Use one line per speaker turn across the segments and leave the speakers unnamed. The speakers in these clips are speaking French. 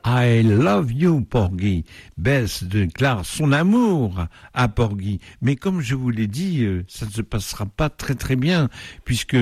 I love you, Porgy. Bess déclare son amour à Porgy. Mais comme je vous l'ai dit, ça ne se passera pas très très bien, puisque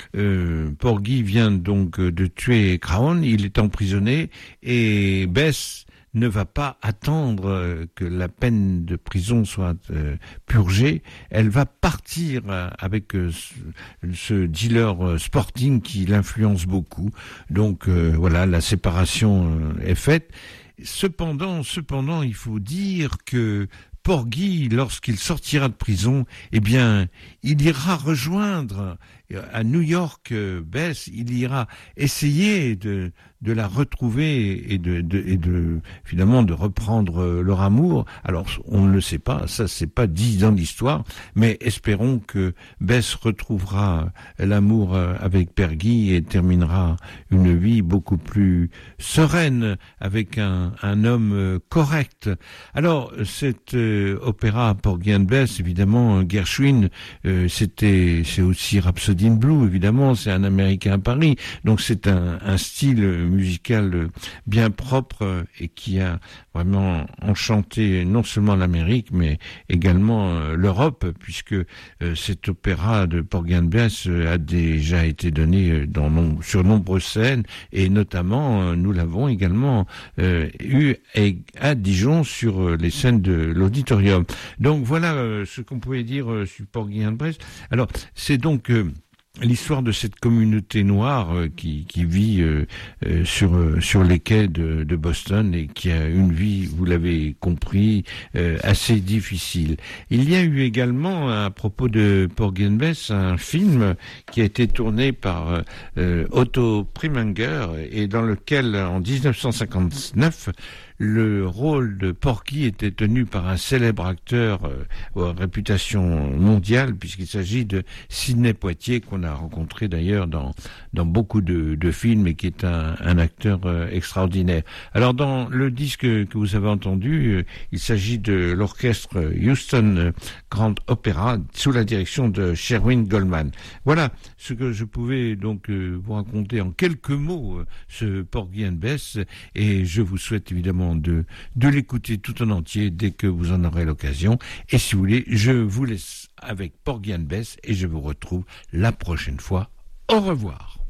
Porgy vient donc de tuer Crown, il est emprisonné, et Bess ne va pas attendre que la peine de prison soit purgée. Elle va partir avec ce dealer Sporting qui l'influence beaucoup. Donc voilà, la séparation est faite. Cependant, il faut dire que Porgy, lorsqu'il sortira de prison, eh bien, il ira rejoindre à New York Bess, il ira essayer de la retrouver et de finalement de reprendre leur amour. Alors, on ne le sait pas, ça c'est pas dit dans l'histoire, mais espérons que Bess retrouvera l'amour avec Porgy et terminera une vie beaucoup plus sereine avec un homme correct. Alors, cet opéra Porgy and Bess, évidemment, Gershwin, c'est aussi Rhapsody in Blue, évidemment, c'est un Américain à Paris, donc c'est un style musical bien propre et qui a vraiment enchanté non seulement l'Amérique, mais également l'Europe, puisque cet opéra de Porgy and Bess a déjà été donné sur nombreuses scènes, et notamment, nous l'avons également eu à Dijon sur les scènes de l'auditorium. Donc voilà ce qu'on pouvait dire sur Porgy and Bess. Alors, c'est donc l'histoire de cette communauté noire qui vit sur les quais de Boston et qui a une vie, vous l'avez compris, assez difficile. Il y a eu également, à propos de Porgy and Bess, un film qui a été tourné par Otto Preminger et dans lequel, en 1959, le rôle de Porgy était tenu par un célèbre acteur à réputation mondiale, puisqu'il s'agit de Sidney Poitier, qu'on a rencontré d'ailleurs dans beaucoup de films et qui est un acteur extraordinaire. Alors dans le disque que vous avez entendu, il s'agit de l'orchestre Houston Grand Opera sous la direction de Sherwin Goldman. Voilà ce que je pouvais donc vous raconter en quelques mots, ce Porgy and Bess, et je vous souhaite évidemment de l'écouter tout en entier dès que vous en aurez l'occasion. Et si vous voulez, je vous laisse avec Porgy and Bess et je vous retrouve la prochaine fois. Au revoir.